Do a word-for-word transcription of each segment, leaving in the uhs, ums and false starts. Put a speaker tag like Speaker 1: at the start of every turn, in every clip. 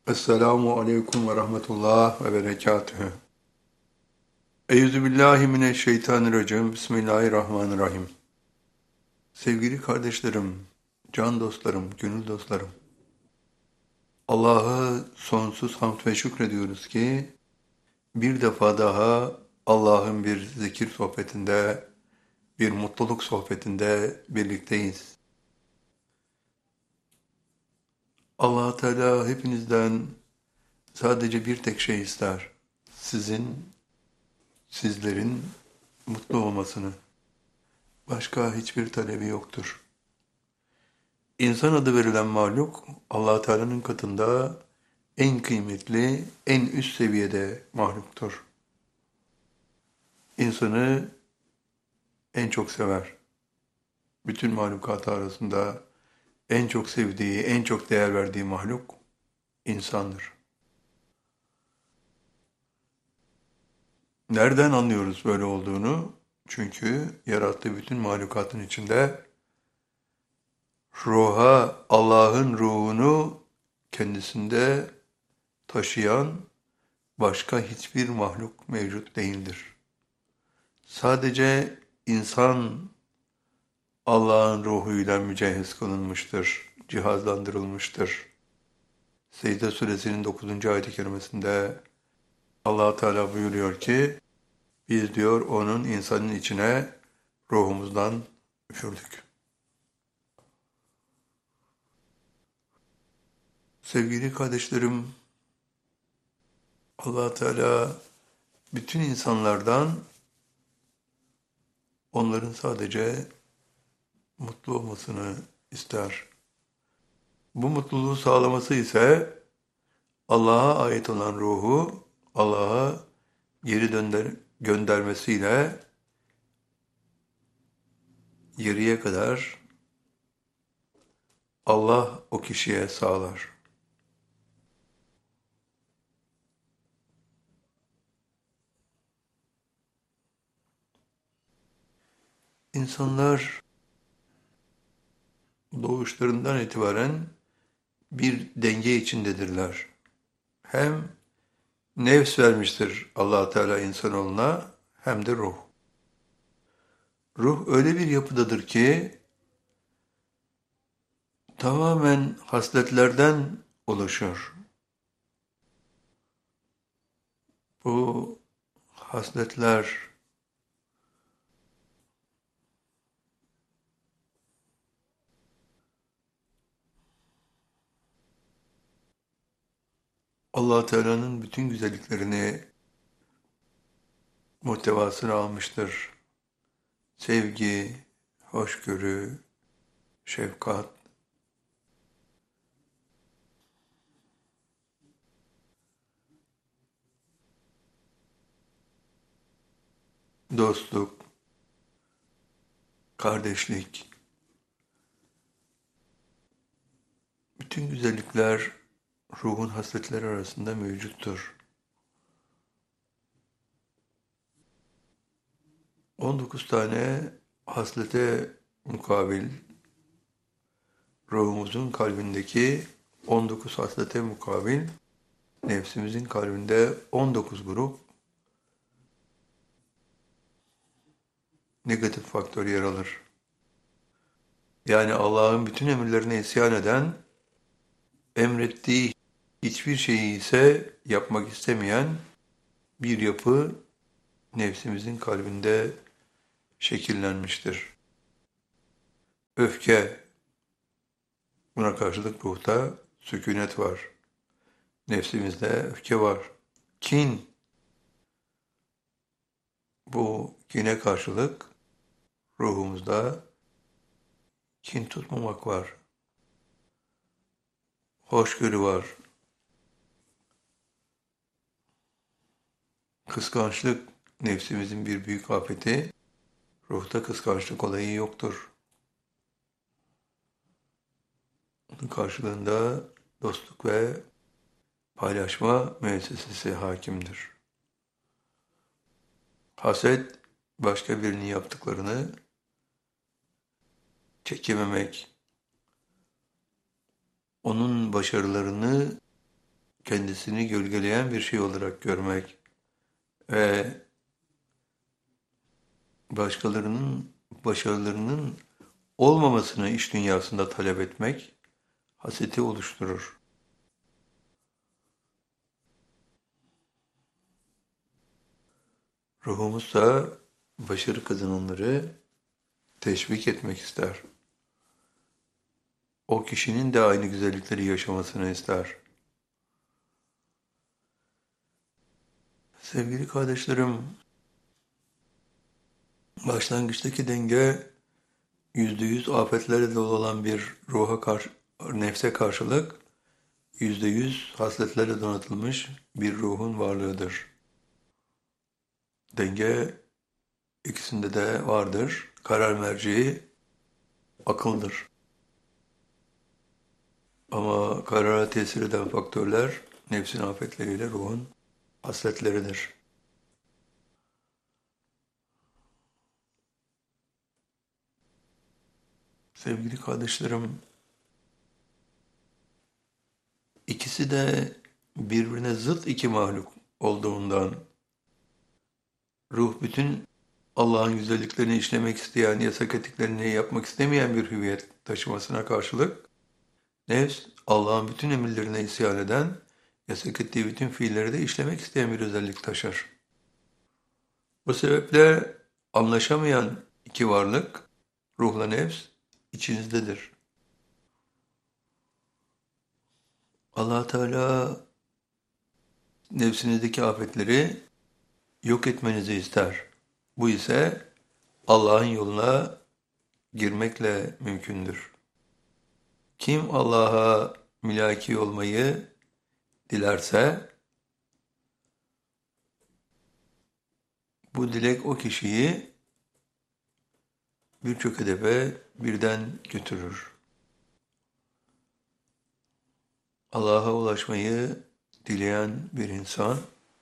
Speaker 1: Esselamu aleyküm ve rahmetullah ve berekatühü. Eyyüzü billahi mineşşeytanirracim. Bismillahirrahmanirrahim. Sevgili kardeşlerim, can dostlarım, gönül dostlarım. Allah'a sonsuz hamd ve şükrediyoruz ki bir defa daha Allah'ın bir zikir sohbetinde, bir mutluluk sohbetinde birlikteyiz. Allah Teala hepinizden sadece bir tek şey ister. Sizin, sizlerin mutlu olmasını. Başka hiçbir talebi yoktur. İnsan adı verilen mahluk, Allah Teala'nın katında en kıymetli, en üst seviyede mahluktur. İnsanı en çok sever. Bütün mahlukatı arasında en çok sevdiği, en çok değer verdiği mahluk insandır. Nereden anlıyoruz böyle olduğunu? Çünkü yarattığı bütün mahlukatın içinde ruha, Allah'ın ruhunu kendisinde taşıyan başka hiçbir mahluk mevcut değildir. Sadece insan Allah'ın ruhuyla mücehhez kılınmıştır, cihazlandırılmıştır. Secde suresinin dokuzuncu ayet-i kerimesinde Allah Teala buyuruyor ki, biz diyor onun insanın içine ruhumuzdan üfürdük. Sevgili kardeşlerim, Allah Teala bütün insanlardan onların sadece mutlu olmasını ister. Bu mutluluğu sağlaması ise Allah'a ait olan ruhu Allah'a geri dönder göndermesiyle geriye kadar Allah o kişiye sağlar. İnsanlar doğuşlarından itibaren bir denge içindedirler. Hem nefs vermiştir Allah Teala insanoğluna hem de ruh. Ruh öyle bir yapıdadır ki tamamen hasletlerden oluşur. Bu hasletler Allah Teala'nın bütün güzelliklerini muhtevasını almıştır. Sevgi, hoşgörü, şefkat, dostluk, kardeşlik, bütün güzellikler ruhun hasletleri arasında mevcuttur. on dokuz tane haslete mukabil ruhumuzun kalbindeki on dokuz haslete mukabil nefsimizin kalbinde on dokuz grup negatif faktör yer alır. Yani Allah'ın bütün emirlerine isyan eden, emrettiği hiçbir şeyi ise yapmak istemeyen bir yapı nefsimizin kalbinde şekillenmiştir. Öfke, buna karşılık ruhta sükunet var. Nefsimizde öfke var. Kin, bu kine karşılık ruhumuzda kin tutmamak var. Hoşgörü var. Kıskançlık nefsimizin bir büyük afeti. Ruhta kıskançlık olayı yoktur. Bunun karşılığında dostluk ve paylaşma müessesesi hakimdir. Haset, başka birinin yaptıklarını çekememek, onun başarılarını kendisini gölgeleyen bir şey olarak görmek ve başkalarının başarılarının olmamasını iş dünyasında talep etmek haseti oluşturur. Ruhumuz da başarı kazananları teşvik etmek ister. O kişinin de aynı güzellikleri yaşamasını ister. Sevgili kardeşlerim, başlangıçtaki denge yüzde yüz afetlerle dolu olan bir ruha karşı, nefse karşılık yüzde yüz hasletlerle donatılmış bir ruhun varlığıdır. Denge ikisinde de vardır. Karar merceği akıldır. Ama karara tesir eden faktörler nefsin afetleriyle ruhun hasletleridir. Sevgili kardeşlerim, ikisi de birbirine zıt iki mahluk olduğundan ruh bütün Allah'ın güzelliklerini işlemek isteyen, yasak ettiklerini yapmak istemeyen bir hüviyet taşımasına karşılık, nefs Allah'ın bütün emirlerine isyan eden, yasak ettiği bütün fiilleri de işlemek isteyen bir özellik taşır. Bu sebeple anlaşamayan iki varlık, ruhla nefs, içinizdedir. Allah Teala nefsinizdeki afetleri yok etmenizi ister. Bu ise Allah'ın yoluna girmekle mümkündür. Kim Allah'a mülaki olmayı dilerse, bu dilek o kişiyi birçok hedefe birden götürür. Allah'a ulaşmayı dileyen bir insan,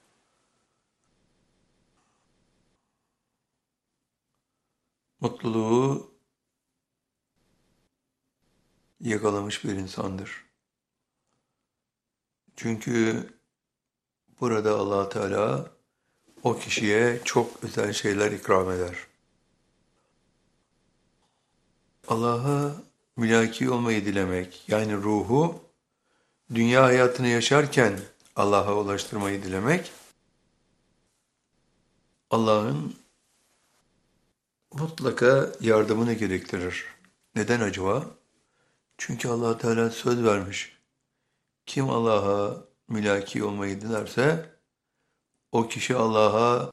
Speaker 1: mutluluğu yakalamış bir insandır. Çünkü burada Allah Teala o kişiye çok özel şeyler ikram eder. Allah'a mülaki olmayı dilemek, yani ruhu dünya hayatını yaşarken Allah'a ulaştırmayı dilemek, Allah'ın mutlaka yardımını gerektirir. Neden acaba? Çünkü Allah Teala söz vermiş. Kim Allah'a mülaki olmayı dilerse, o kişi Allah'a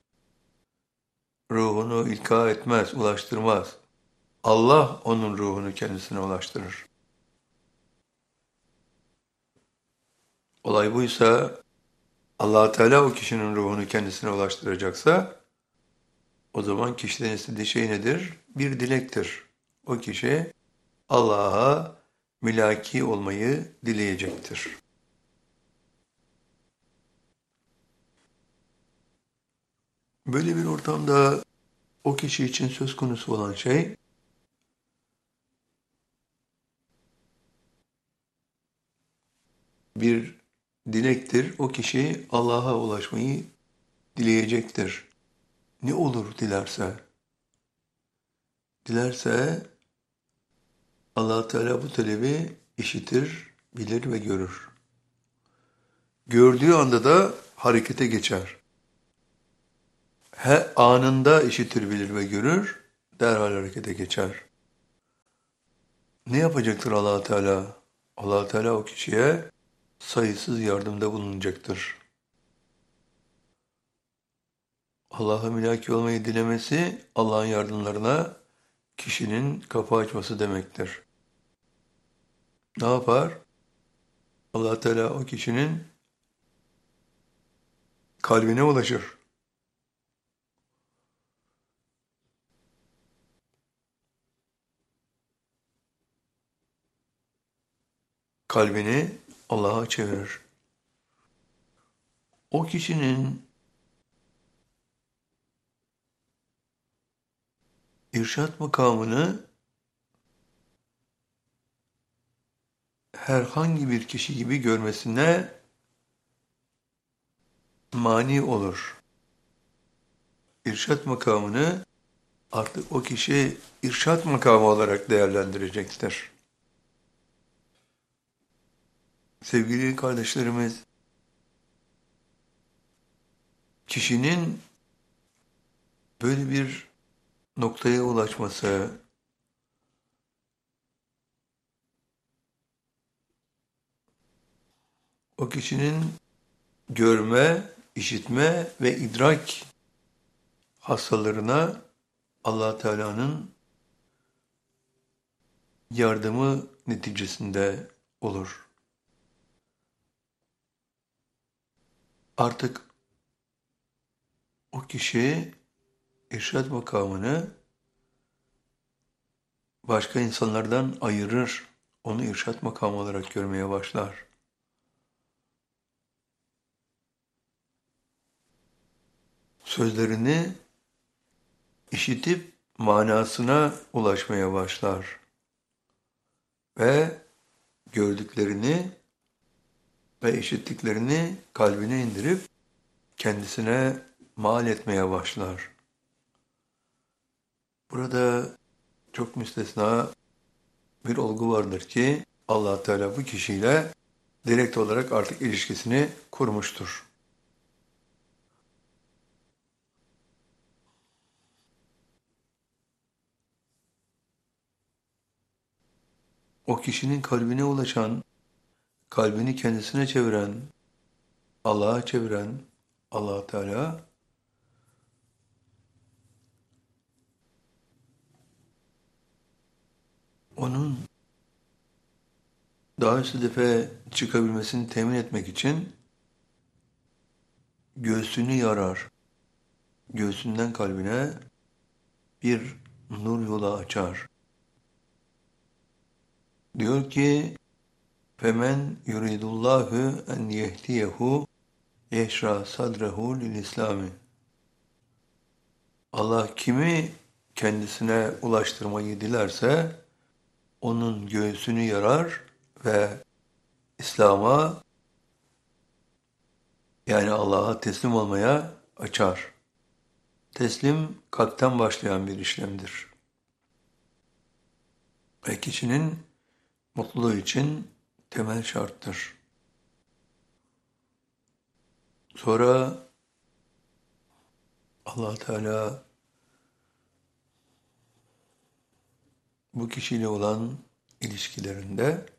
Speaker 1: ruhunu ilka etmez, ulaştırmaz. Allah onun ruhunu kendisine ulaştırır. Olay buysa, Allah Teala o kişinin ruhunu kendisine ulaştıracaksa, o zaman kişiden istediği şey nedir? Bir dilektir. O kişi Allah'a mülaki olmayı dileyecektir. Böyle bir ortamda o kişi için söz konusu olan şey, bir dilektir. O kişi Allah'a ulaşmayı dileyecektir. Ne olur dilerse? Dilerse Allah Teala bu talebi işitir, bilir ve görür. Gördüğü anda da harekete geçer. He, anında işitir, bilir ve görür, derhal harekete geçer. Ne yapacaktır Allah Teala? Allah Teala o kişiye sayısız yardımda bulunacaktır. Allah'a mülaki olmayı dilemesi, Allah'ın yardımlarına kişinin kapı açması demektir. Ne yapar? Allah Teala o kişinin kalbine ulaşır. Kalbini Allah'a çevirir. O kişinin irşat makamını herhangi bir kişi gibi görmesine mani olur. İrşad makamını artık o kişi irşad makamı olarak değerlendirecektir. Sevgili kardeşlerimiz, kişinin böyle bir noktaya ulaşması, o kişinin görme, işitme ve idrak hastalarına Allah Teala'nın yardımı neticesinde olur. Artık o kişi irşad makamını başka insanlardan ayırır, onu irşad makamı olarak görmeye başlar. Sözlerini işitip manasına ulaşmaya başlar ve gördüklerini ve işittiklerini kalbine indirip kendisine mal etmeye başlar. Burada çok müstesna bir olgu vardır ki Allah Teala bu kişiyle direkt olarak artık ilişkisini kurmuştur. O kişinin kalbine ulaşan, kalbini kendisine çeviren, Allah'a çeviren Allah Teala onun daha üst hedefe çıkabilmesini temin etmek için göğsünü yarar. Göğsünden kalbine bir nur yolu açar. Diyor ki, فَمَنْ يُرِيدُ اللّٰهُ اَنْ يَهْدِيَهُ يَشْرَى صَدْرَهُ لِلْإِسْلَامِ. Allah kimi kendisine ulaştırmayı dilerse, onun göğsünü yarar ve İslam'a, yani Allah'a teslim olmaya açar. Teslim kalpten başlayan bir işlemdir. Ve kişinin mutluluğu için temel şarttır. Sonra Allah Teala bu kişiyle olan ilişkilerinde